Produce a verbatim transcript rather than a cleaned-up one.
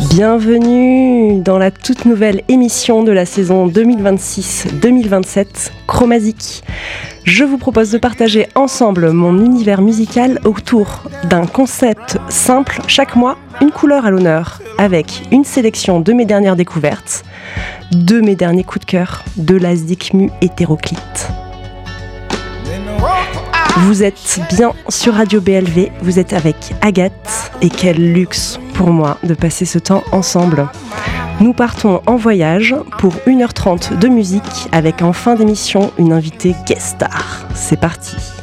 Bienvenue dans la toute nouvelle émission de la saison deux mille vingt-six deux mille vingt-sept, Chromazique. Je vous propose de partager ensemble mon univers musical autour d'un concept simple, chaque mois, une couleur à l'honneur, avec une sélection de mes dernières découvertes, de mes derniers coups de cœur, de la Zikmu hétéroclite. Vous êtes bien sur Radio B L V, vous êtes avec Agathe, et quel luxe pour moi de passer ce temps ensemble. Nous partons en voyage pour une heure trente de musique avec en fin d'émission une invitée guest star. C'est parti.